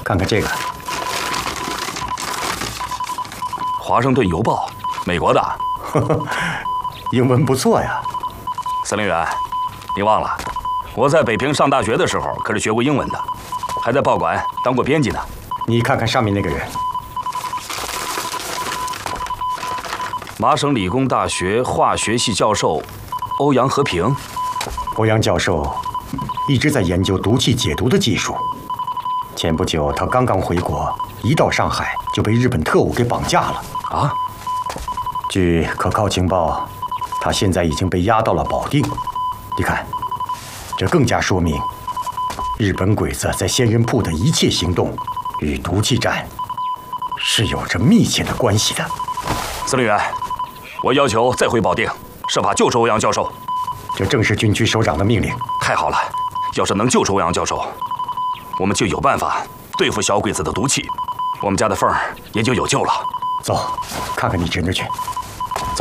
看看这个，《 华盛顿邮报》，美国的。 英文不错呀。 司令员，你忘了，我在北平上大学的时候可是学过英文的，还在报馆当过编辑呢。 你看看上面那个人， 麻省理工大学化学系教授欧阳和平。 欧阳教授一直在研究毒气解毒的技术。前不久他刚刚回国，一到上海就被日本特务给绑架了。 啊？ 据可靠情报，他现在已经被押到了保定。你看，这更加说明日本鬼子在仙人铺的一切行动与毒气战是有着密切的关系的。 司令员，我要求再回保定，设法救出欧阳教授。 这正是军区首长的命令。 太好了，要是能救出欧阳教授，我们就有办法对付小鬼子的毒气，我们家的凤儿也就有救了。 走，看看你侄女去。